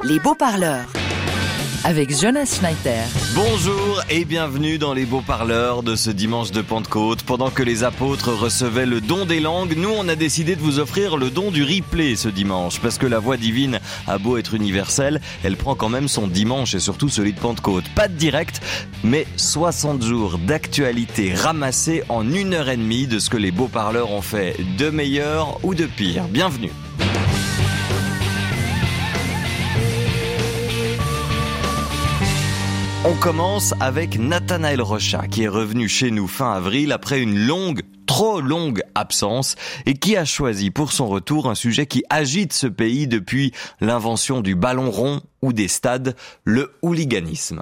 Les beaux-parleurs. Avec Jonas Schneider. Bonjour et bienvenue dans les beaux parleurs de ce dimanche de Pentecôte. Pendant que les apôtres recevaient le don des langues, nous on a décidé de vous offrir le don du replay ce dimanche. Parce que la voix divine a beau être universelle, elle prend quand même son dimanche et surtout celui de Pentecôte. Pas de direct, mais 60 jours d'actualité ramassés en 1h30 de ce que les beaux parleurs ont fait de meilleur ou de pire. Bienvenue. On commence avec Nathanaël Rocha, qui est revenu chez nous fin avril après une trop longue absence et qui a choisi pour son retour un sujet qui agite ce pays depuis l'invention du ballon rond ou des stades, le hooliganisme.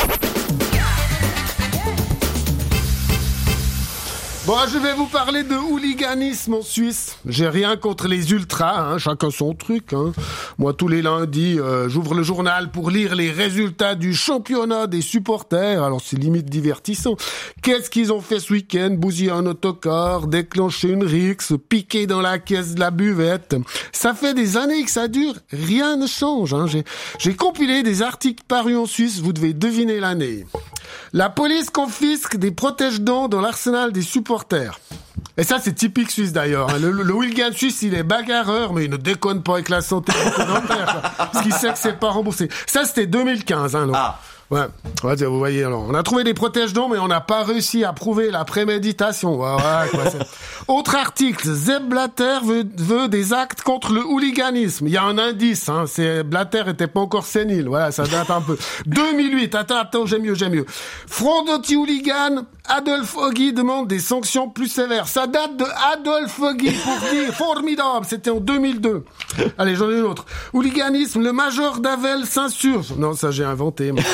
Bon, je vais vous parler de hooliganisme en Suisse. J'ai rien contre les ultras, chacun son truc. Moi, tous les lundis, j'ouvre le journal pour lire les résultats du championnat des supporters. Alors, c'est limite divertissant. Qu'est-ce qu'ils ont fait ce week-end? Bousiller un autocar, déclencher une rixe, piquer dans la caisse de la buvette. Ça fait des années que ça dure, rien ne change. J'ai compilé des articles parus en Suisse, vous devez deviner l'année. La police confisque des protège-dents dans l'arsenal des supporters. Et ça, c'est typique suisse d'ailleurs. Le hooligan suisse, il est bagarreur, mais il ne déconne pas avec la santé bucco-dentaire, parce qu'il sait que c'est pas remboursé. Ça, c'était 2015. Donc. Ah. Ouais, vous voyez, alors, on a trouvé des protège-dents, mais on n'a pas réussi à prouver la préméditation. Autre article, Sepp Blatter veut des actes contre le hooliganisme. Il y a un indice, Blatter était pas encore sénile. Voilà, ça date un peu. 2008, attends, j'ai mieux. Front anti-hooligan, Adolf Hoggy demande des sanctions plus sévères. Ça date de Adolf Hoggy, pour dire, formidable, c'était en 2002. Allez, j'en ai une autre. Hooliganisme, le major d'Avel s'insurge. Non, ça j'ai inventé, moi.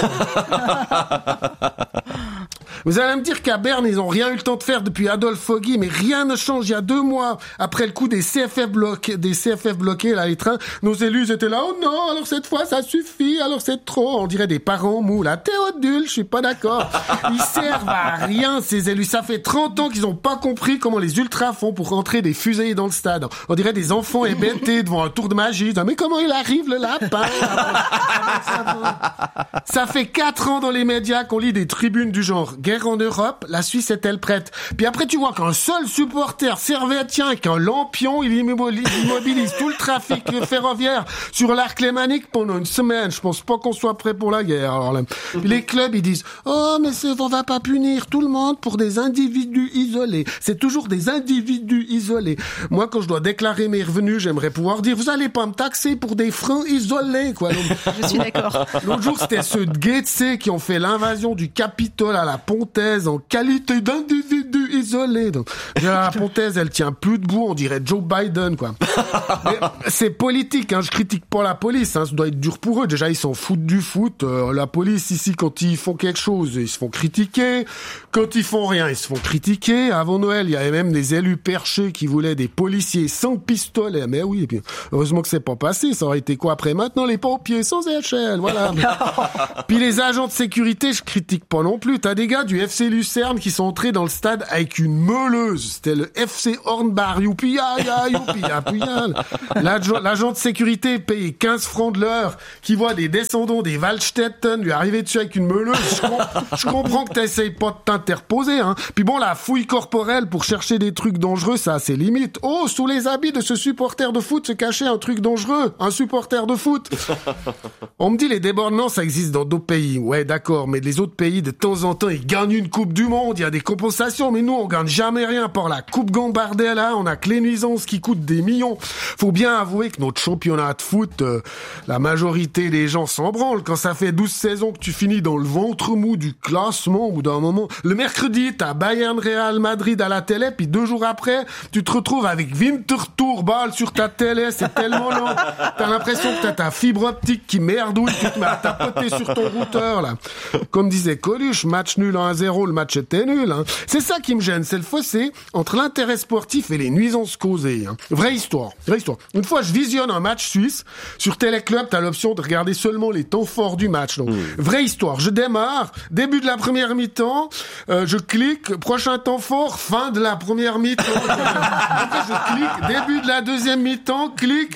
Vous allez me dire qu'à Berne, ils ont rien eu le temps de faire depuis Adolf Hoggy, mais rien ne change. Il y a 2 mois, après le coup des CFF bloqués, là, les trains, nos élus étaient là, oh non, alors cette fois, ça suffit, alors c'est trop. On dirait des parents mous, là. Théodule, je suis pas d'accord. Ils servent à rien, ces élus. Ça fait 30 ans qu'ils ont pas compris comment les ultras font pour rentrer des fusées dans le stade. On dirait des enfants hébétés devant un tour de magie. Mais comment il arrive, le lapin? Ça fait 4 ans dans les médias qu'on lit des tribunes du genre « Guerre en Europe, la Suisse est-elle prête ?» Puis après, tu vois qu'un seul supporter servétien, qu'un lampion, il immobilise tout le trafic ferroviaire sur l'arc lémanique pendant une semaine. Je pense pas qu'on soit prêt pour la guerre. Alors là, puis les clubs, ils disent « Oh, mais on va pas punir tout le monde pour des individus isolés. » C'est toujours des individus isolés. Moi, quand je dois déclarer mes revenus, j'aimerais pouvoir dire « Vous allez pas me taxer pour des francs isolés, quoi. » Je suis d'accord. L'autre jour, c'était ceux de Getse qui ont fait l'invasion du Capitole à la Pontaise en qualité d'individu isolé. Donc, la Pontaise, elle tient plus debout, on dirait Joe Biden, quoi. Mais c'est politique, je critique pas la police, ça doit être dur pour eux. Déjà, ils s'en foutent du foot. La police, ici, quand ils font quelque chose, ils se font critiquer. Quand ils font rien, ils se font critiquer. Avant Noël, il y avait même des élus perchés qui voulaient des policiers sans pistolet. Mais oui, et puis, heureusement que c'est pas passé. Ça aurait été quoi après? Maintenant, les pompiers sans échelle, voilà. Puis les agents de sécurité, je critique pas non plus. T'as des gars du FC Lucerne qui sont entrés dans le stade avec une meuleuse. C'était le FC Hornbach. Youpi, l'agent de sécurité payé 15 francs de l'heure, qui voit des descendants des Waldstätten lui arriver dessus avec une meuleuse. Je comprends que t'essayes pas de t'interposer, Puis bon, la fouille corporelle pour chercher des trucs dangereux, ça a ses limites. Oh, sous les habits de ce supporter de foot se cachait un truc dangereux. Un supporter de foot. On me dit les débordements, ça existe dans d'autres pays. Ouais, d'accord, mais les autres pays, de temps en temps, ils gagnent une Coupe du Monde, il y a des compensations, mais nous, on gagne jamais rien par la Coupe Gambardella, on a que les nuisances qui coûtent des millions. Faut bien avouer que notre championnat de foot, la majorité des gens s'en branlent. Quand ça fait 12 saisons que tu finis dans le ventre mou du classement, au bout d'un moment, le mercredi, t'as Bayern Real Madrid à la télé, puis 2 jours après, tu te retrouves avec Winterthur Ball sur ta télé, c'est tellement lent. T'as l'impression que t'as ta fibre optique qui merdouille, tu te mets à tapoter sur ton routeur, là. Comme disait Coluche, match nul 1-0, le match était nul, C'est ça qui me gêne, c'est le fossé entre l'intérêt sportif et les nuisances causées, Vraie histoire. Une fois, je visionne un match suisse. Sur Téléclub, t'as l'option de regarder seulement les temps forts du match. Donc, vraie histoire. Je démarre, début de la première mi-temps, je clique, prochain temps fort, fin de la première mi-temps. Après, je clique, début de la deuxième mi-temps, clique,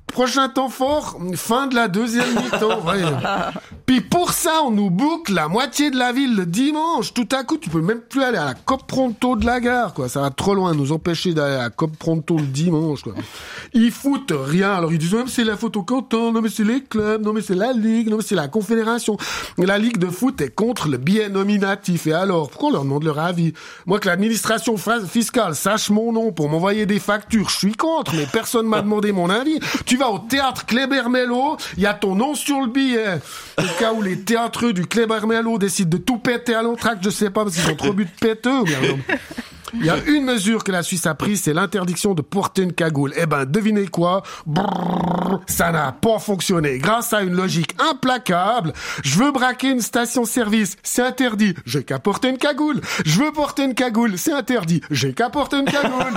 Prochain temps fort, fin de la deuxième mi-temps. Ouais. Puis pour ça, on nous boucle la moitié de la ville le dimanche. Tout à coup, tu peux même plus aller à la Cop Pronto de la gare, quoi. Ça va trop loin, nous empêcher d'aller à la Cop Pronto le dimanche, quoi. Ils foutent rien. Alors ils disent, non mais c'est la faute au canton, non mais c'est les clubs, non mais c'est la ligue, non mais c'est la confédération. La ligue de foot est contre le billet nominatif. Et alors, pourquoi on leur demande leur avis? Moi, que l'administration fiscale sache mon nom pour m'envoyer des factures, je suis contre, mais personne m'a demandé mon avis. Tu vas au théâtre Kléber-Mello, il y a ton nom sur le billet. Au cas où les théâtreux du Kléber-Mello décident de tout péter à l'entracte, je sais pas, parce qu'ils ont trop bu de péteux, ou bien non. Il y a une mesure que la Suisse a prise, c'est l'interdiction de porter une cagoule. Eh ben, devinez quoi? Brrr, ça n'a pas fonctionné. Grâce à une logique implacable, je veux braquer une station-service, c'est interdit, j'ai qu'à porter une cagoule. Je veux porter une cagoule, c'est interdit, j'ai qu'à porter une cagoule.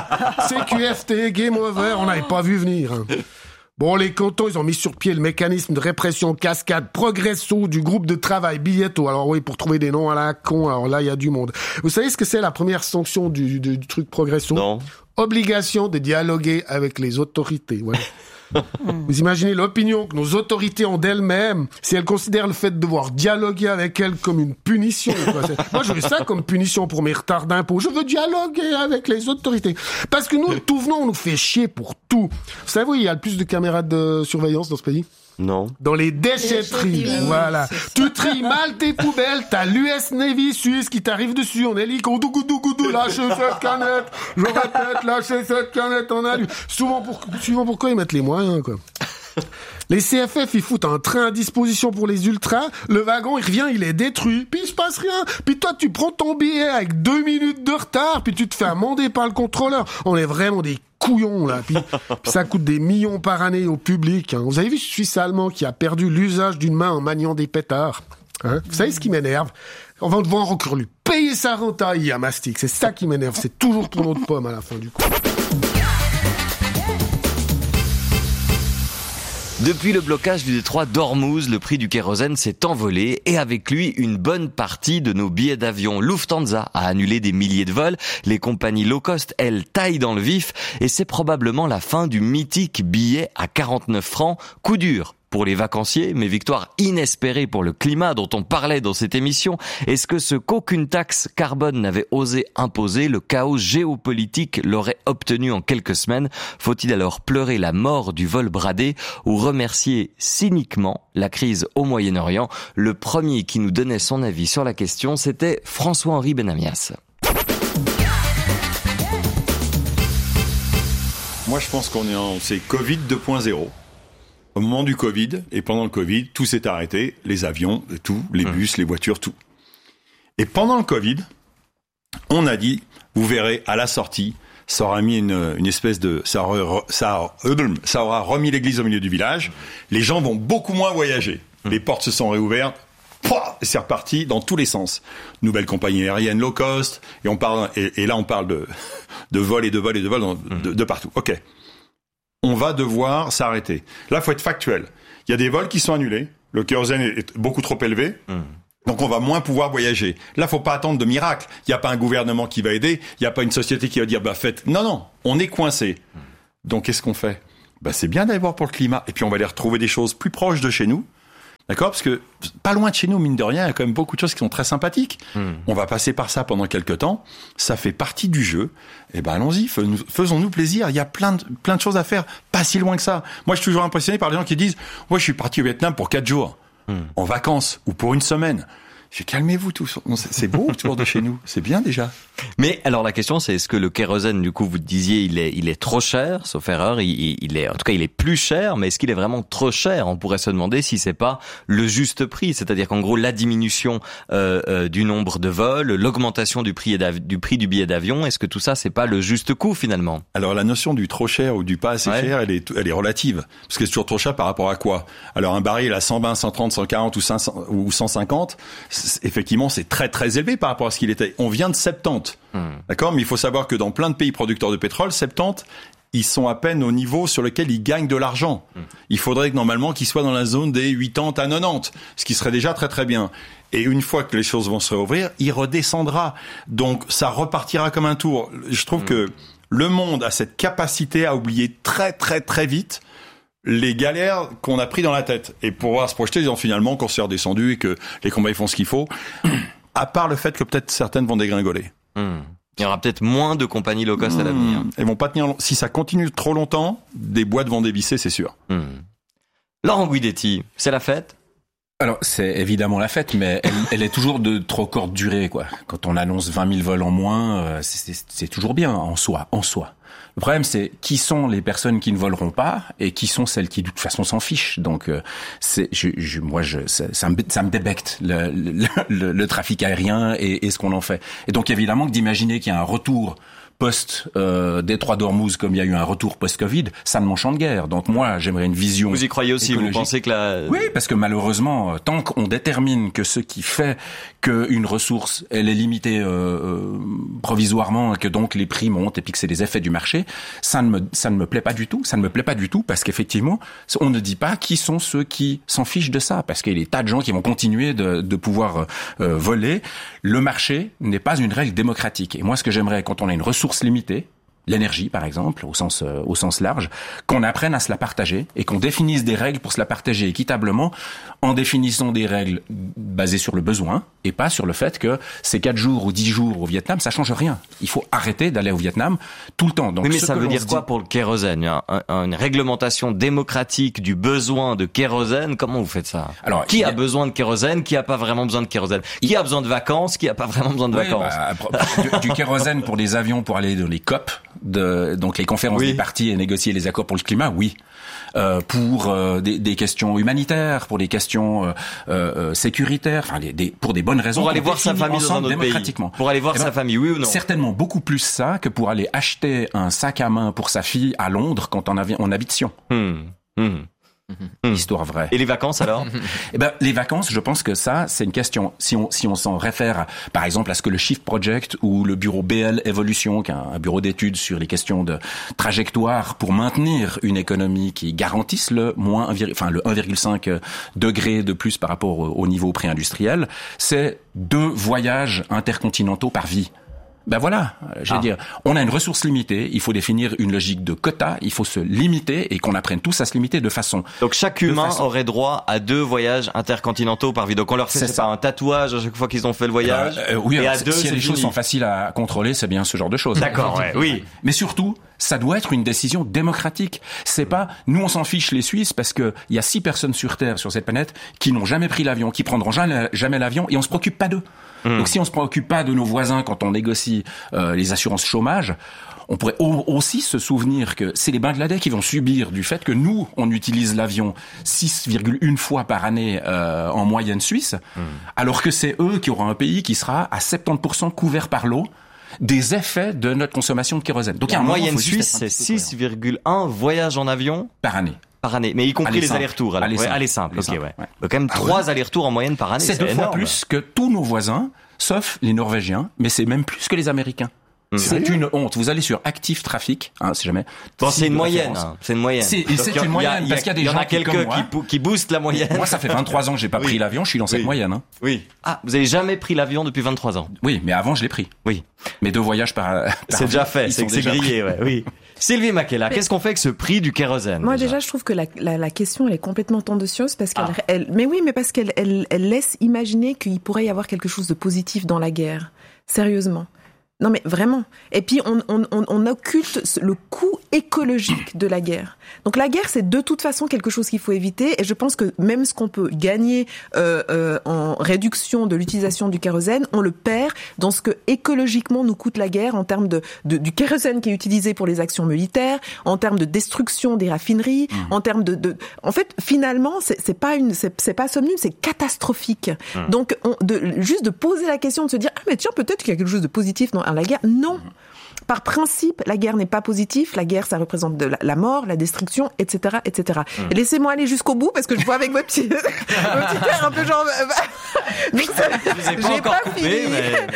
CQFT, game over, on n'avait pas vu venir. Hein. Bon, les cantons, ils ont mis sur pied le mécanisme de répression cascade Progresso du groupe de travail Billetto. Alors oui, pour trouver des noms à la con, alors là, il y a du monde. Vous savez ce que c'est la première sanction du truc Progresso? Non. Obligation de dialoguer avec les autorités. Ouais. Vous imaginez l'opinion que nos autorités ont d'elles-mêmes si elles considèrent le fait de devoir dialoguer avec elles comme une punition, quoi. Moi, je veux ça comme punition pour mes retards d'impôts. Je veux dialoguer avec les autorités. Parce que nous, tout venons, on nous fait chier pour tout. Vous savez, il y a le plus de caméras de surveillance dans ce pays? Non. Dans les déchetteries, voilà. Tu tries mal tes poubelles, t'as l'US Navy suisse qui t'arrive dessus en hélico, goudou, lâchez cette canette, je répète, lâchez cette canette en alu. Suivant pourquoi ils mettent les moyens, quoi. Les CFF, ils foutent un train à disposition pour les ultras, le wagon, il revient, il est détruit, puis il se passe rien. Puis toi, tu prends ton billet avec 2 minutes de retard, puis tu te fais amender par le contrôleur. On est vraiment des couillons, là. Puis ça coûte des millions par année au public. Hein. Vous avez vu ce Suisse allemand qui a perdu l'usage d'une main en maniant des pétards? Hein? Vous savez ce qui m'énerve? On va devoir encore lui payer sa rentaille à Mastic. C'est ça qui m'énerve. C'est toujours pour notre pomme à la fin du coup. Depuis le blocage du détroit d'Ormuz, le prix du kérosène s'est envolé et avec lui une bonne partie de nos billets d'avion. Lufthansa a annulé des milliers de vols, les compagnies low cost, elles, taillent dans le vif et c'est probablement la fin du mythique billet à 49 francs, coup dur pour les vacanciers, mais victoire inespérée pour le climat dont on parlait dans cette émission. Est-ce que ce qu'aucune taxe carbone n'avait osé imposer, le chaos géopolitique l'aurait obtenu en quelques semaines? Faut-il alors pleurer la mort du vol bradé ou remercier cyniquement la crise au Moyen-Orient? Le premier qui nous donnait son avis sur la question, c'était François-Henri Benamias. Moi, je pense c'est Covid 2.0. Au moment du Covid et pendant le Covid, tout s'est arrêté, les avions, tout, les bus, les voitures, tout. Et pendant le Covid, on a dit, vous verrez, à la sortie, ça aura mis une espèce de, ça aura remis l'église au milieu du village. Les gens vont beaucoup moins voyager. Les portes se sont réouvertes. Et c'est reparti dans tous les sens. Nouvelle compagnie aérienne low cost, et là on parle de vol et de vol et de vol de partout. Ok. On va devoir s'arrêter. Là, faut être factuel. Il y a des vols qui sont annulés. Le kérosène est beaucoup trop élevé. Donc, on va moins pouvoir voyager. Là, faut pas attendre de miracle. Il n'y a pas un gouvernement qui va aider. Il n'y a pas une société qui va dire, faites. Non. On est coincé. Donc, qu'est-ce qu'on fait? C'est bien d'aller voir pour le climat. Et puis, on va aller retrouver des choses plus proches de chez nous. D'accord? Parce que, pas loin de chez nous, mine de rien, il y a quand même beaucoup de choses qui sont très sympathiques. On va passer par ça pendant quelques temps. Ça fait partie du jeu. Eh allons-y, faisons-nous plaisir. Il y a plein de choses à faire. Pas si loin que ça. Moi, je suis toujours impressionné par les gens qui disent, je suis parti au Vietnam pour 4 jours. En vacances. Ou pour une semaine. Calmez-vous tous. C'est beau autour de chez nous. C'est bien déjà. Mais alors la question c'est est-ce que le kérosène du coup vous disiez il est trop cher, sauf erreur, il est en tout cas il est plus cher, mais est-ce qu'il est vraiment trop cher? On pourrait se demander si c'est pas le juste prix, c'est-à-dire qu'en gros la diminution du nombre de vols, l'augmentation du prix du billet d'avion, est-ce que tout ça c'est pas le juste coût finalement? Alors la notion du trop cher ou du pas assez cher, elle est relative parce que c'est toujours trop cher par rapport à quoi? Alors un baril à 120, 130, 140 ou 500 ou 150, effectivement c'est très très élevé par rapport à ce qu'il était. On vient de 70. D'accord, mais il faut savoir que dans plein de pays producteurs de pétrole, 70, ils sont à peine au niveau sur lequel ils gagnent de l'argent. Il faudrait que normalement qu'ils soient dans la zone des 80 à 90, ce qui serait déjà très très bien. Et une fois que les choses vont se réouvrir, il redescendra. Donc ça repartira comme un tour. Je trouve que le monde a cette capacité à oublier très très très vite les galères qu'on a pris dans la tête et pouvoir se projeter en disant finalement qu'on s'est redescendu et que les combats ils font ce qu'il faut, à part le fait que peut-être certaines vont dégringoler. Il y aura peut-être moins de compagnies low cost à l'avenir. Elles vont pas tenir. Si ça continue trop longtemps, des boîtes vont dévisser, c'est sûr. Laurent Guidetti, c'est la fête? Alors, c'est évidemment la fête, mais elle est toujours de trop courte durée, quoi. Quand on annonce 20 000 vols en moins, c'est toujours bien en soi. Le problème, c'est qui sont les personnes qui ne voleront pas et qui sont celles qui, de toute façon, s'en fichent. Donc, ça me débecte le trafic aérien et ce qu'on en fait. Et donc, évidemment, que d'imaginer qu'il y a un retour post Détroit d'Ormuz comme il y a eu un retour post-Covid, ça ne m'enchante guère. Donc moi, j'aimerais une vision. Vous y croyez aussi, écologique. Vous pensez que Oui, parce que malheureusement, tant qu'on détermine que ce qui fait qu'une ressource, elle est limitée provisoirement, et que donc les prix montent et puis que c'est les effets du marché, ça ne me plaît pas du tout. Ça ne me plaît pas du tout parce qu'effectivement, on ne dit pas qui sont ceux qui s'en fichent de ça, parce qu'il y a des tas de gens qui vont continuer de pouvoir voler. Le marché n'est pas une règle démocratique. Et moi, ce que j'aimerais, quand on a une ressource limitée, l'énergie par exemple, au sens large, qu'on apprenne à se la partager et qu'on définisse des règles pour se la partager équitablement, en définissant des règles basées sur le besoin et pas sur le fait que ces 4 jours ou 10 jours au Vietnam, ça change rien. Il faut arrêter d'aller au Vietnam tout le temps. Donc, oui, mais ça veut dire quoi pour le kérosène? Une réglementation démocratique du besoin de kérosène, comment vous faites ça? Alors, qui a besoin de kérosène? Qui a pas vraiment besoin de kérosène? Qui a besoin de vacances? Qui a pas vraiment besoin de vacances? Du kérosène pour les avions, pour aller dans les COP, donc les conférences des partis et négocier les accords pour le climat, oui. Pour des questions humanitaires, pour des questions sécuritaires, enfin pour des bonnes raisons. Pour aller voir sa famille dans un autre pays. Pour aller voir sa famille, oui ou non? Certainement beaucoup plus ça que pour aller acheter un sac à main pour sa fille à Londres quand on habite Sion. Histoire vraie. Et les vacances alors? Les vacances, je pense que ça, c'est une question. Si on s'en réfère, par exemple, à ce que le Shift Project ou le bureau BL Evolution, qui est un bureau d'études sur les questions de trajectoire pour maintenir une économie qui garantisse le 1,5 degré de plus par rapport au niveau pré-industriel, c'est 2 voyages intercontinentaux par vie. Voilà, dire, on a une ressource limitée, il faut définir une logique de quota, il faut se limiter et qu'on apprenne tous à se limiter de façon. Donc chaque humain aurait droit à 2 voyages intercontinentaux par vie. Donc on leur fait un tatouage à chaque fois qu'ils ont fait le voyage. Oui, et alors, à 2, si les choses sont faciles à contrôler, c'est bien ce genre de choses. D'accord, oui. Mais surtout, ça doit être une décision démocratique. C'est pas, nous on s'en fiche les Suisses parce que il y a 6 personnes sur Terre, sur cette planète, qui n'ont jamais pris l'avion, qui prendront jamais l'avion et on se préoccupe pas d'eux. Donc si on se préoccupe pas de nos voisins quand on négocie les assurances chômage, on pourrait aussi se souvenir que c'est les Bangladais qui vont subir du fait que nous, on utilise l'avion 6,1 fois par année en moyenne suisse, alors que c'est eux qui auront un pays qui sera à 70% couvert par l'eau des effets de notre consommation de kérosène. Donc en moyenne suisse, c'est 6,1 voyages en avion par année. Mais y compris les allers-retours. Aller simple. Ok, ouais. Donc quand même 3 allers-retours en moyenne par année. C'est 2 fois plus que tous nos voisins, sauf les Norvégiens, mais c'est même plus que les Américains. C'est une honte. Vous allez sur Active Trafic, si jamais. C'est une moyenne. C'est une moyenne. C'est une moyenne parce qu'il y a des gens qui boostent la moyenne. Moi, ça fait 23 ans que j'ai pas pris l'avion. Je suis dans cette moyenne. Oui. Ah, vous avez jamais pris l'avion depuis 23 ans. Oui, mais avant je l'ai pris. Oui. Mes 2 voyages par c'est déjà fait. C'est grillé. Ouais. Oui. Sylvie Makela, qu'est-ce qu'on fait avec ce prix du kérosène? Moi déjà, je trouve que la question elle est complètement tendancieuse parce parce qu'elle laisse imaginer qu'il pourrait y avoir quelque chose de positif dans la guerre. Sérieusement. Non mais vraiment. Et puis on occulte le coût écologique de la guerre. Donc la guerre, c'est de toute façon quelque chose qu'il faut éviter. Et je pense que même ce qu'on peut gagner en réduction de l'utilisation du kérosène, on le perd dans ce que écologiquement nous coûte la guerre en termes du kérosène qui est utilisé pour les actions militaires, en termes de destruction des raffineries, en termes en fait, finalement, c'est pas somme nulle, c'est catastrophique. Donc juste de poser la question, de se dire mais tiens, peut-être qu'il y a quelque chose de positif dans la guerre. Non. Par principe, la guerre n'est pas positive. La guerre, ça représente de la mort, la destruction, etc., etc. Et laissez-moi aller jusqu'au bout parce que je vois avec votre petit air un peu genre. J'ai pas fini.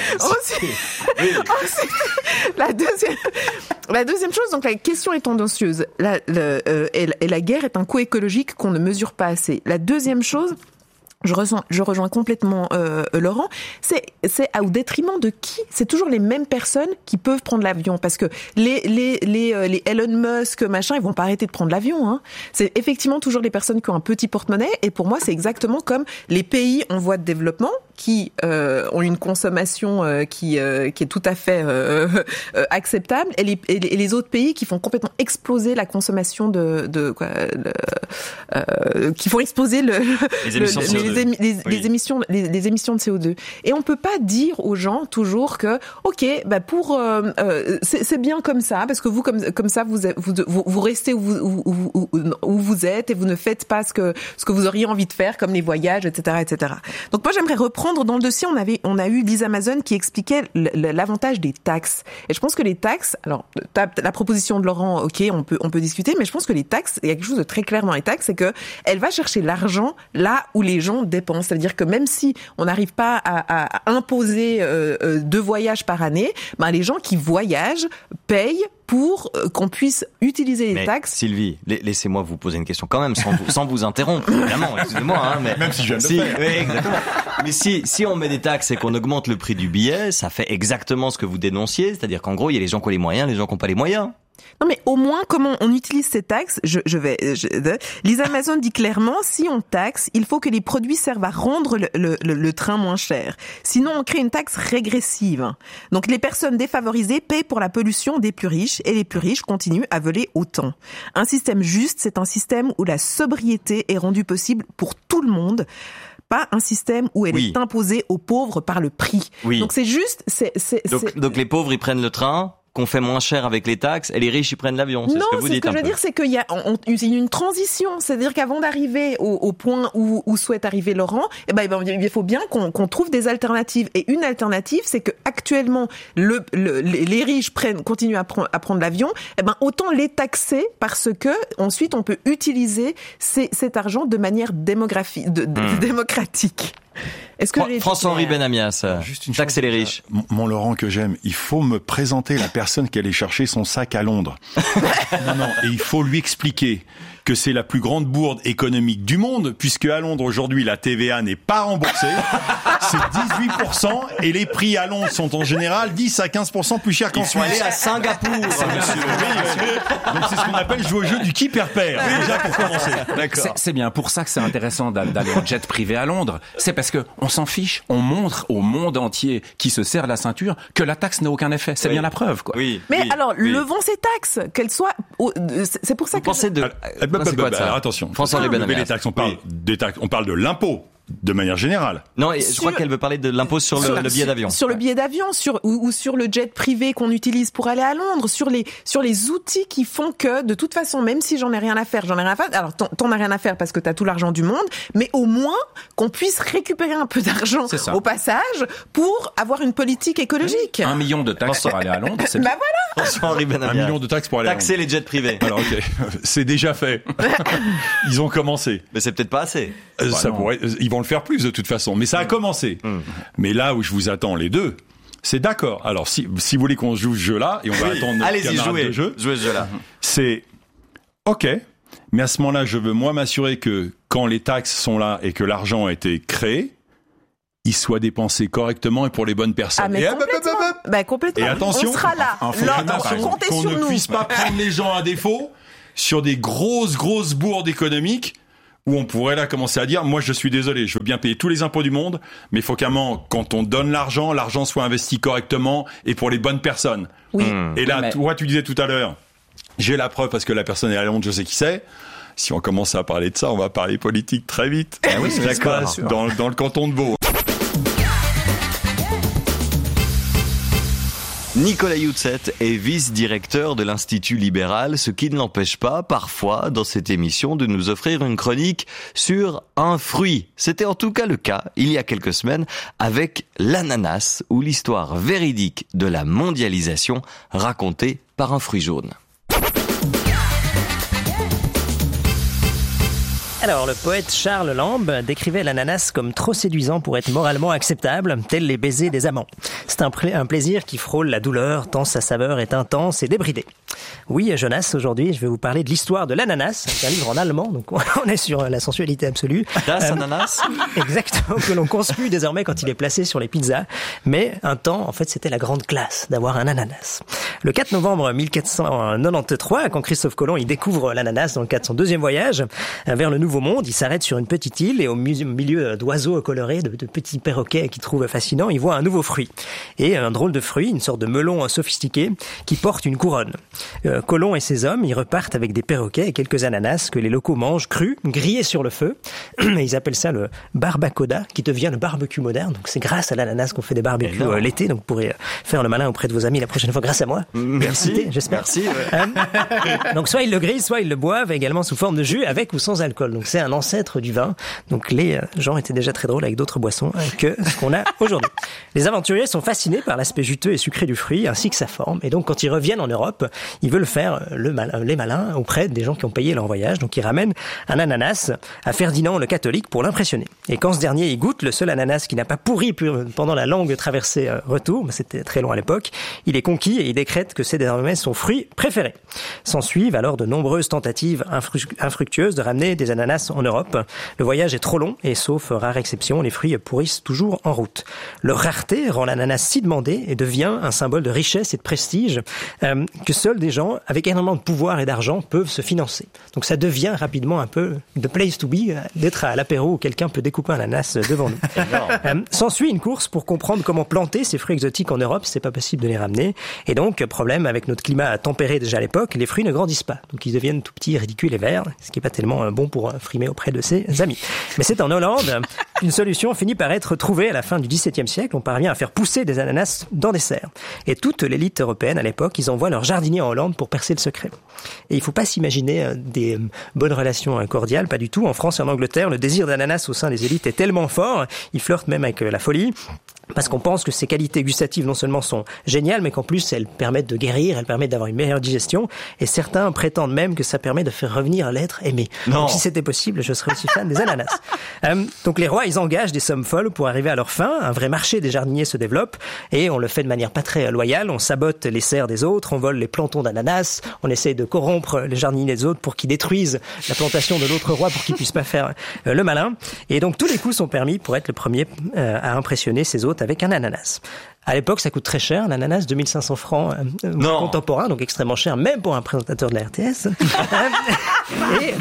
La deuxième chose, donc la question est tendancieuse. Et la guerre est un coût écologique qu'on ne mesure pas assez. La deuxième chose, Je rejoins complètement Laurent. C'est au détriment de qui? C'est toujours les mêmes personnes qui peuvent prendre l'avion, parce que les Elon Musk machin, ils vont pas arrêter de prendre l'avion. Hein. C'est effectivement toujours les personnes qui ont un petit porte-monnaie. Et pour moi, c'est exactement comme les pays en voie de développement qui ont une consommation qui est tout à fait acceptable, et les autres pays qui font complètement exploser la consommation qui font exploser les émissions de CO2. Et on peut pas dire aux gens toujours que c'est bien comme ça, parce que vous comme ça vous restez où vous êtes et vous ne faites pas ce que vous auriez envie de faire, comme les voyages, etc. Donc moi j'aimerais reprendre dans le dossier, on a eu Lisa Amazon qui expliquait l'avantage des taxes. Et je pense que les taxes, alors la proposition de Laurent, ok, on peut discuter, mais je pense que les taxes, il y a quelque chose de très clair dans les taxes, c'est que elle va chercher l'argent là où les gens dépensent. C'est-à-dire que même si on n'arrive pas à imposer 2 voyages par année, les gens qui voyagent payent pour qu'on puisse utiliser les taxes. Sylvie, laissez-moi vous poser une question quand même, sans vous interrompre, évidemment, excusez-moi. Hein, mais même si je viens de le faire. Oui, exactement. Mais si on met des taxes et qu'on augmente le prix du billet, ça fait exactement ce que vous dénonciez, c'est-à-dire qu'en gros, il y a les gens qui ont les moyens, les gens qui n'ont pas les moyens. Non, mais au moins, comment on utilise ces taxes, Lisa Amazon dit clairement, si on taxe, il faut que les produits servent à rendre le train moins cher. Sinon, on crée une taxe régressive. Donc, les personnes défavorisées paient pour la pollution des plus riches, et les plus riches continuent à voler autant. Un système juste, c'est un système où la sobriété est rendue possible pour tout le monde. Pas un système où elle est imposée aux pauvres par le prix. Oui. Donc, c'est juste, donc les pauvres, ils prennent le train, qu'on fait moins cher avec les taxes, et les riches ils prennent l'avion. C'est ce que vous dites. Non, ce que je veux dire, c'est qu'il y a une transition. C'est-à-dire qu'avant d'arriver au point où souhaite arriver Laurent, il faut bien qu'on trouve des alternatives. Et une alternative, c'est que actuellement les riches continuent à prendre l'avion. Autant les taxer, parce que ensuite on peut utiliser cet argent de manière démocratique. Est-ce que François-Henri Benamias, taxer les riches. Mon Laurent que j'aime, il faut me présenter la personne qui allait chercher son sac à Londres. Non, et il faut lui expliquer que c'est la plus grande bourde économique du monde, puisque à Londres aujourd'hui la TVA n'est pas remboursée, c'est 18%, et les prix à Londres sont en général 10 à 15% plus chers qu'en Suisse. Il faut aller à Singapour. Donc c'est ce qu'on appelle jouer au jeu du qui perd perd. Déjà pour commencer. D'accord. C'est bien pour ça que c'est intéressant d'aller en jet privé à Londres. C'est parce que on s'en fiche, on montre au monde entier qui se serre la ceinture que la taxe n'a aucun effet. C'est bien la preuve, quoi. Levons ces taxes, qu'elles soient. C'est pour ça que. Alors attention. François lever les taxes, on parle des taxes, on parle de l'impôt. De manière générale. Non, et je crois qu'elle veut parler de l'impôt sur le billet d'avion. Sur le billet d'avion, ou sur le jet privé qu'on utilise pour aller à Londres, sur les outils qui font que, de toute façon, même si j'en ai rien à faire. Alors, t'en as rien à faire parce que t'as tout l'argent du monde, mais au moins qu'on puisse récupérer un peu d'argent au passage pour avoir une politique écologique. 1 million de taxes pour aller à Londres, c'est voilà. François-Henri Benamias. 1 million de taxes pour aller à Londres. Taxer les jets privés. Alors, ok. C'est déjà fait. Ils ont commencé. Mais c'est peut-être pas assez. Ils vont le faire plus de toute façon, mais ça a commencé. Mais là où je vous attends les deux, c'est d'accord. Alors si vous voulez qu'on joue ce jeu-là, et on va attendre notre camarade de jeu, jouez ce jeu-là. C'est ok, mais à ce moment-là, je veux m'assurer que quand les taxes sont là et que l'argent a été créé, il soit dépensé correctement et pour les bonnes personnes. Complètement. Et attention, on sera là. Comptez qu'on sur ne nous. puisse pas prendre les gens à défaut sur des grosses bourdes économiques où on pourrait là commencer à dire, moi je suis désolé, je veux bien payer tous les impôts du monde, mais il faut qu'à un moment, quand on donne l'argent soit investi correctement et pour les bonnes personnes. Oui. Et là, toi tu disais tout à l'heure, j'ai la preuve parce que la personne est à Londres, je sais qui c'est. Si on commence à parler de ça, on va parler politique très vite. Ah oui, c'est d'accord. Dans le canton de Vaud. Nicolas Youtset est vice-directeur de l'Institut libéral, ce qui ne l'empêche pas, parfois, dans cette émission, de nous offrir une chronique sur un fruit. C'était en tout cas le cas, il y a quelques semaines, avec l'ananas, ou l'histoire véridique de la mondialisation racontée par un fruit jaune. Alors, le poète Charles Lamb décrivait l'ananas comme trop séduisant pour être moralement acceptable, tels les baisers des amants. C'est un plaisir qui frôle la douleur, tant sa saveur est intense et débridée. Oui, Jonas, aujourd'hui, je vais vous parler de l'histoire de l'ananas. C'est un livre en allemand, donc on est sur la sensualité absolue. Das Ananas. Exactement, que l'on conspue désormais quand il est placé sur les pizzas. Mais un temps, en fait, c'était la grande classe d'avoir un ananas. Le 4 novembre 1493, quand Christophe Colomb il découvre l'ananas dans le cadre de son deuxième voyage vers le Nouveau Monde, il s'arrête sur une petite île et au milieu d'oiseaux colorés, de petits perroquets qu'il trouve fascinants, il voit un nouveau fruit. Et un drôle de fruit, une sorte de melon sophistiqué qui porte une couronne. Colomb et ses hommes, ils repartent avec des perroquets et quelques ananas que les locaux mangent crus, grillés sur le feu. Ils appellent ça le barbacoda, qui devient le barbecue moderne. Donc c'est grâce à l'ananas qu'on fait des barbecues l'été. Donc vous pourrez faire le malin auprès de vos amis la prochaine fois grâce à moi. Merci. J'espère. Merci. Ouais. Donc soit ils le grillent, soit ils le boivent également sous forme de jus avec ou sans alcool. Donc c'est un ancêtre du vin. Donc les gens étaient déjà très drôles avec d'autres boissons que ce qu'on a aujourd'hui. Les aventuriers sont fascinés par l'aspect juteux et sucré du fruit ainsi que sa forme. Et donc quand ils reviennent en Europe, ils veulent faire les malins auprès des gens qui ont payé leur voyage. Donc ils ramènent un ananas à Ferdinand le catholique pour l'impressionner. Et quand ce dernier il goûte le seul ananas qui n'a pas pourri pendant la longue traversée retour, mais c'était très long à l'époque, il est conquis et il décrète que c'est désormais son fruit préféré. S'en suivent alors de nombreuses tentatives infructueuses de ramener des ananas en Europe. Le voyage est trop long et sauf rare exception, les fruits pourrissent toujours en route. Leur rareté rend l'ananas si demandé et devient un symbole de richesse et de prestige que seuls des gens avec énormément de pouvoir et d'argent peuvent se financer. Donc ça devient rapidement un peu the place to be, d'être à l'apéro où quelqu'un peut découper un ananas devant nous. S'ensuit une course pour comprendre comment planter ces fruits exotiques en Europe, c'est pas possible de les ramener. Et donc, problème avec notre climat tempéré déjà à l'époque, les fruits ne grandissent pas. Donc ils deviennent tout petits, ridicules et verts, ce qui est pas tellement bon pour frimer auprès de ses amis. Mais c'est en Hollande qu'une solution finit par être trouvée à la fin du XVIIe siècle. On parvient à faire pousser des ananas dans des serres. Et toute l'élite européenne à l'époque, ils envoient leurs jardiniers en Hollande pour percer le secret. Et il faut pas s'imaginer des bonnes relations cordiales, pas du tout. En France et en Angleterre, le désir d'ananas au sein des élites est tellement fort, ils flirtent même avec la folie. Parce qu'on pense que ces qualités gustatives non seulement sont géniales, mais qu'en plus elles permettent de guérir, elles permettent d'avoir une meilleure digestion. Et certains prétendent même que ça permet de faire revenir l'être aimé. Non. Donc si c'était possible, je serais aussi fan des ananas. Donc les rois, ils engagent des sommes folles pour arriver à leur fin. Un vrai marché des jardiniers se développe et on le fait de manière pas très loyale. On sabote les serres des autres, on vole les plantons d'ananas, on essaye de corrompre les jardiniers des autres pour qu'ils détruisent la plantation de l'autre roi pour qu'ils puissent pas faire le malin. Et donc tous les coups sont permis pour être le premier à impressionner ses hôtes avec un ananas. À l'époque, ça coûte très cher, un ananas, 2500 francs contemporains, donc extrêmement cher, même pour un présentateur de la RTS. Et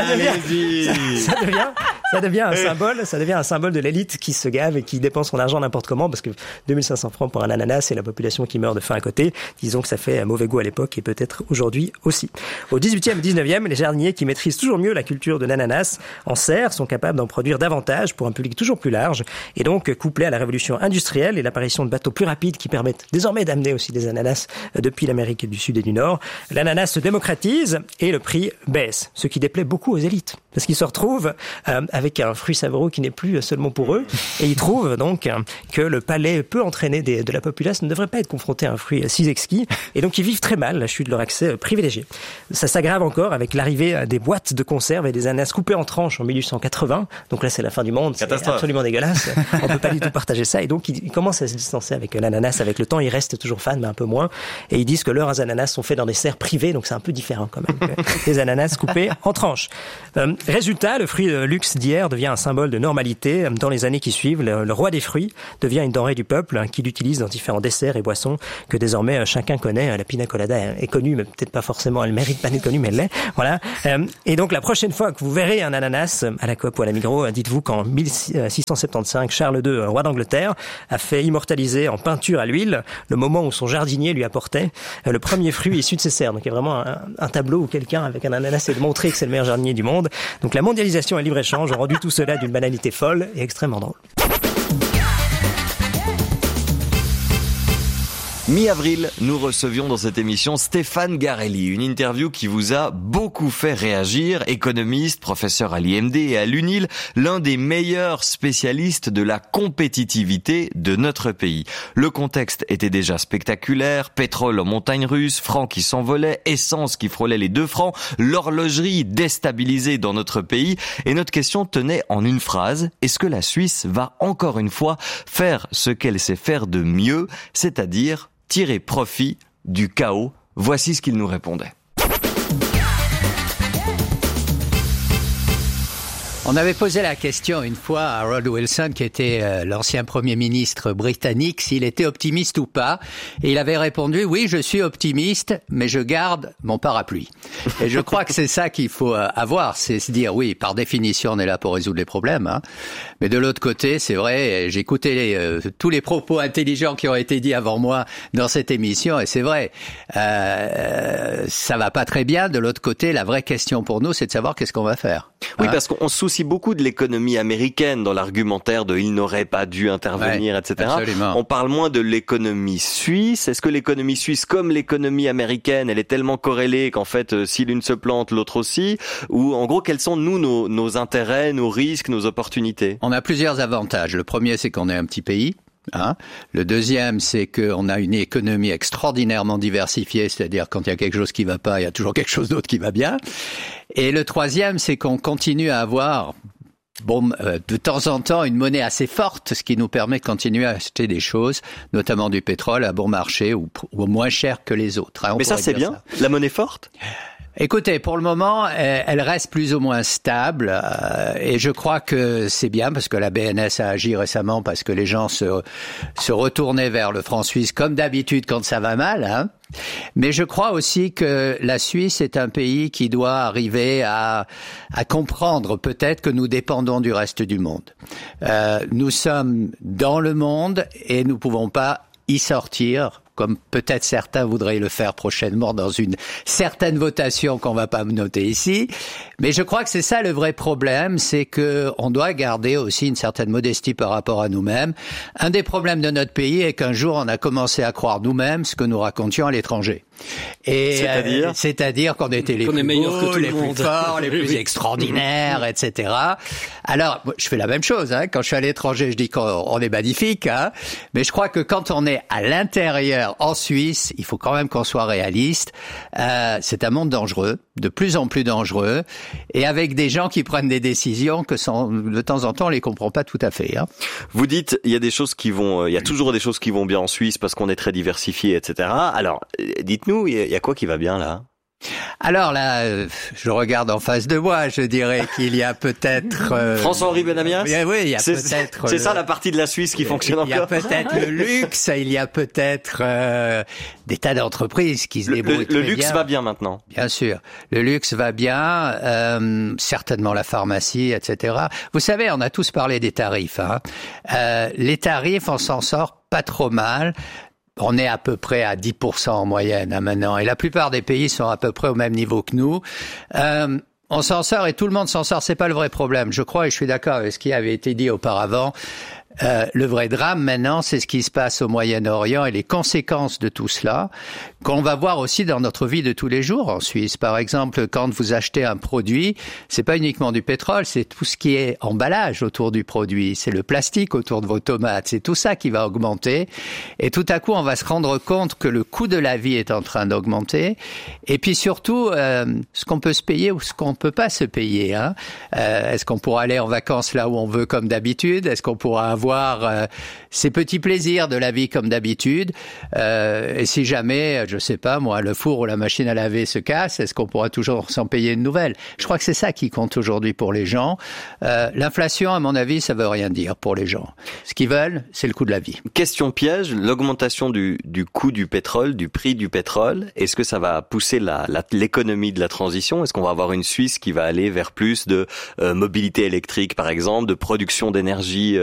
ça devient un symbole de l'élite qui se gave et qui dépense son argent n'importe comment, parce que 2500 francs pour un ananas et la population qui meurt de faim à côté, disons que ça fait mauvais goût à l'époque et peut-être aujourd'hui aussi. Au 18e et 19e, les jardiniers qui maîtrisent toujours mieux la culture de l'ananas en serre sont capables d'en produire davantage pour un public toujours plus large, et donc couplé à la révolution industrielle et l'apparition de bateaux plus rapides qui permettent désormais d'amener aussi des ananas depuis l'Amérique du Sud et du Nord, l'ananas se démocratise et le prix baisse, ce qui déplaît beaucoup aux élites, parce qu'ils se retrouvent avec un fruit savoureux qui n'est plus seulement pour eux, et ils trouvent donc que le palais peu entraîné de la populace ne devrait pas être confronté à un fruit si exquis, et donc ils vivent très mal la chute de leur accès privilégié. Ça s'aggrave encore avec l'arrivée des boîtes de conserve et des ananas coupés en tranches en 1880, donc là c'est la fin du monde, c'est absolument dégueulasse, on peut pas du tout partager ça, et donc ils commencent à se distancer avec l'ananas avec le temps, ils restent toujours fans mais un peu moins, et ils disent que leurs ananas sont faits dans des serres privées, donc c'est un peu différent quand même que des ananas coupés en tranches. Résultat, le fruit de luxe d'hier devient un symbole de normalité. Dans les années qui suivent, le roi des fruits devient une denrée du peuple qui l'utilise dans différents desserts et boissons que désormais chacun connaît. La pina colada est connue, mais peut-être pas forcément, elle mérite pas d'être connue, mais elle l'est. Voilà. Et donc la prochaine fois que vous verrez un ananas à la Coop ou à la Migros, dites-vous qu'en 1675, Charles II, roi d'Angleterre, a fait immortaliser en peinture à l'huile le moment où son jardinier lui apportait le premier fruit issu de ses serres. Donc il y a vraiment un tableau où quelqu'un avec un ananas essaie de montrer que c'est le meilleur jardinier du monde. Donc la mondialisation et le libre-échange ont rendu tout cela d'une banalité folle et extrêmement drôle. Mi-avril, nous recevions dans cette émission Stéphane Garelli, une interview qui vous a beaucoup fait réagir, économiste, professeur à l'IMD et à l'UNIL, l'un des meilleurs spécialistes de la compétitivité de notre pays. Le contexte était déjà spectaculaire, pétrole en montagne russe, francs qui s'envolaient, essence qui frôlait les 2 francs, l'horlogerie déstabilisée dans notre pays, et notre question tenait en une phrase: est-ce que la Suisse va encore une fois faire ce qu'elle sait faire de mieux, c'est-à-dire tirer profit du chaos Voici ce qu'il nous répondait. On avait posé la question une fois à Harold Wilson, qui était l'ancien Premier ministre britannique, s'il était optimiste ou pas. Et il avait répondu, oui, je suis optimiste, mais je garde mon parapluie. Et je crois que c'est ça qu'il faut avoir, c'est se dire, oui, par définition, on est là pour résoudre les problèmes. Hein. Mais de l'autre côté, c'est vrai, j'ai écouté tous les propos intelligents qui ont été dits avant moi dans cette émission, et c'est vrai, ça va pas très bien. De l'autre côté, la vraie question pour nous, c'est de savoir qu'est-ce qu'on va faire. Oui, parce qu'on se soucie beaucoup de l'économie américaine dans l'argumentaire de il n'aurait pas dû intervenir, etc. Absolument. On parle moins de l'économie suisse. Est-ce que l'économie suisse, comme l'économie américaine, elle est tellement corrélée qu'en fait, si l'une se plante, l'autre aussi? Ou en gros, quels sont nos intérêts, nos risques, nos opportunités? On a plusieurs avantages. Le premier, c'est qu'on est un petit pays. Hein. Le deuxième, c'est qu'on a une économie extraordinairement diversifiée, c'est-à-dire quand il y a quelque chose qui va pas, il y a toujours quelque chose d'autre qui va bien. Et le troisième, c'est qu'on continue à avoir de temps en temps une monnaie assez forte, ce qui nous permet de continuer à acheter des choses, notamment du pétrole à bon marché ou moins cher que les autres. Hein, mais ça, c'est bien, la monnaie forte? Écoutez, pour le moment, elle reste plus ou moins stable et je crois que c'est bien parce que la BNS a agi récemment parce que les gens se retournaient vers le franc suisse comme d'habitude quand ça va mal. Hein. Mais je crois aussi que la Suisse est un pays qui doit arriver à comprendre peut-être que nous dépendons du reste du monde. Nous sommes dans le monde et nous ne pouvons pas y sortir comme peut-être certains voudraient le faire prochainement dans une certaine votation qu'on va pas noter ici. Mais je crois que c'est ça le vrai problème, c'est que on doit garder aussi une certaine modestie par rapport à nous-mêmes. Un des problèmes de notre pays est qu'un jour on a commencé à croire nous-mêmes ce que nous racontions à l'étranger. Et c'est-à-dire qu'on était les plus beaux, les plus forts, les plus extraordinaires, etc. Alors, je fais la même chose. Hein. Quand je suis à l'étranger, je dis qu'on est magnifique. Hein. Mais je crois que quand on est à l'intérieur, en Suisse, il faut quand même qu'on soit réaliste. C'est un monde dangereux, de plus en plus dangereux, et avec des gens qui prennent des décisions que de temps en temps on les comprend pas tout à fait. Hein. Vous dites, il y a toujours des choses qui vont bien en Suisse parce qu'on est très diversifié, etc. Alors, dites-nous, il y a quoi qui va bien là? Alors là, je regarde en face de moi, je dirais qu'il y a peut-être... François-Henri Benamias ? Oui, il y a peut-être... C'est ça la partie de la Suisse qui fonctionne encore. Il y a peut-être le luxe, il y a peut-être des tas d'entreprises qui se débrouillent très bien. Le luxe va bien maintenant. Bien sûr, le luxe va bien, certainement la pharmacie, etc. Vous savez, on a tous parlé des tarifs. Hein. Les tarifs, on s'en sort pas trop mal. On est à peu près à 10% en moyenne hein, maintenant, et la plupart des pays sont à peu près au même niveau que nous. On s'en sort et tout le monde s'en sort, c'est pas le vrai problème. Je crois et je suis d'accord avec ce qui avait été dit auparavant. Le vrai drame maintenant, c'est ce qui se passe au Moyen-Orient et les conséquences de tout cela qu'on va voir aussi dans notre vie de tous les jours en Suisse. Par exemple, quand vous achetez un produit, c'est pas uniquement du pétrole, c'est tout ce qui est emballage autour du produit, c'est le plastique autour de vos tomates, c'est tout ça qui va augmenter. Et tout à coup, on va se rendre compte que le coût de la vie est en train d'augmenter. Et puis surtout, ce qu'on peut se payer ou ce qu'on peut pas se payer. Hein. Est-ce qu'on pourra aller en vacances là où on veut comme d'habitude? Est-ce qu'on pourra avoir ces petits plaisirs de la vie comme d'habitude. Et si jamais, je sais pas moi, le four ou la machine à laver se casse, est-ce qu'on pourra toujours s'en payer une nouvelle? Je crois que c'est ça qui compte aujourd'hui pour les gens. L'inflation, à mon avis, ça veut rien dire pour les gens. Ce qu'ils veulent, c'est le coût de la vie. Question piège, l'augmentation du coût du pétrole, du prix du pétrole, est-ce que ça va pousser l'économie de la transition? Est-ce qu'on va avoir une Suisse qui va aller vers plus de mobilité électrique, par exemple, de production d'énergie